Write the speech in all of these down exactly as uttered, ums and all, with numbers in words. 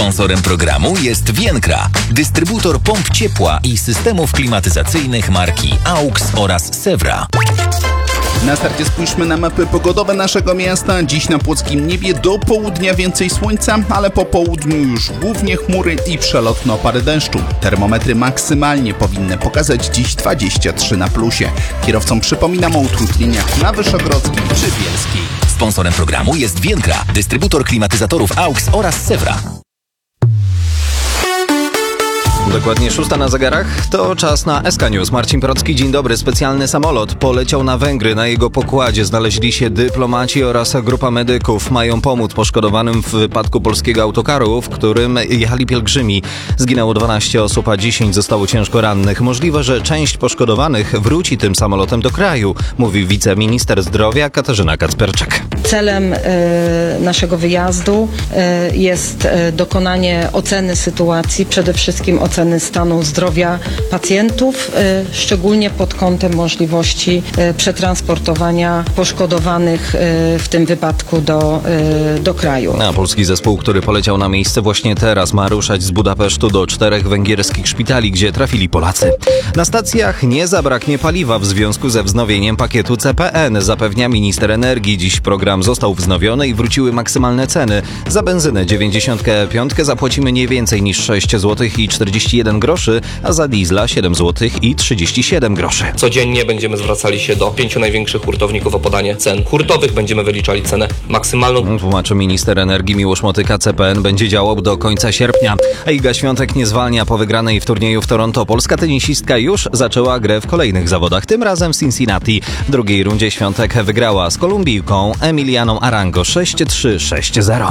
Sponsorem programu jest Vienkra, dystrybutor pomp ciepła i systemów klimatyzacyjnych marki AUX oraz Sewra. Na starcie spójrzmy na mapy pogodowe naszego miasta. Dziś na płockim niebie do południa więcej słońca, ale po południu już głównie chmury i przelotne opary deszczu. Termometry maksymalnie powinny pokazać dziś dwadzieścia trzy na plusie. Kierowcom przypominam o utrudnieniach na Wyszogrodzkiej czy Bielskiej. Sponsorem programu jest Vienkra, dystrybutor klimatyzatorów AUX oraz Sewra. Dokładnie szósta na zegarach, to czas na S K News. Marcin Procki, dzień dobry. Specjalny samolot poleciał na Węgry. Na jego pokładzie znaleźli się dyplomaci oraz grupa medyków. Mają pomóc poszkodowanym w wypadku polskiego autokaru, w którym jechali pielgrzymi. Zginęło dwanaście osób, a dziesięć zostało ciężko rannych. Możliwe, że część poszkodowanych wróci tym samolotem do kraju, mówi wiceminister zdrowia Katarzyna Kacperczak. Celem y, naszego wyjazdu y, jest y, dokonanie oceny sytuacji, przede wszystkim oceny stanu zdrowia pacjentów, y, szczególnie pod kątem możliwości y, przetransportowania poszkodowanych y, w tym wypadku do, y, do kraju. A polski zespół, który poleciał na miejsce właśnie teraz, ma ruszać z Budapesztu do czterech węgierskich szpitali, gdzie trafili Polacy. Na stacjach nie zabraknie paliwa w związku ze wznowieniem pakietu C P N, zapewnia minister energii. Dziś program został wznowiony i wróciły maksymalne ceny. Za benzynę dziewięćdziesiąt pięć zapłacimy nie więcej niż sześć złotych i czterdzieści jeden groszy, a za diesla siedem złotych i trzydzieści siedem groszy. Codziennie będziemy zwracali się do pięciu największych hurtowników o podanie cen hurtowych. Będziemy wyliczali cenę maksymalną. Tłumaczy minister energii Miłosz Motyka. C P N będzie działał do końca sierpnia. A Iga Świątek nie zwalnia po wygranej w turnieju w Toronto. Polska tenisistka już zaczęła grę w kolejnych zawodach, tym razem w Cincinnati. W drugiej rundzie Świątek wygrała z Kolumbijką Emilianą Arango sześć trzy sześć zero.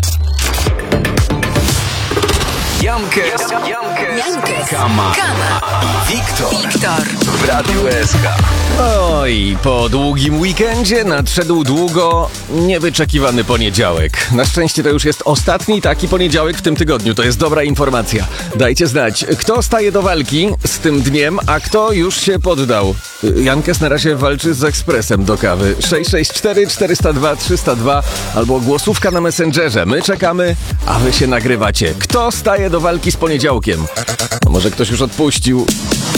Jankes, Jankes, Kama, Wiktor, Wiktor w Radiu S K. Oj, po długim weekendzie nadszedł długo niewyczekiwany poniedziałek. Na szczęście to już jest ostatni taki poniedziałek w tym tygodniu. To jest dobra informacja. Dajcie znać, kto staje do walki z tym dniem, a kto już się poddał. Jankes na razie walczy z ekspresem do kawy. sześć sześć cztery cztery zero dwa trzy zero dwa albo głosówka na Messengerze. My czekamy, a wy się nagrywacie. Kto staje do walki z poniedziałkiem? A może ktoś już odpuścił?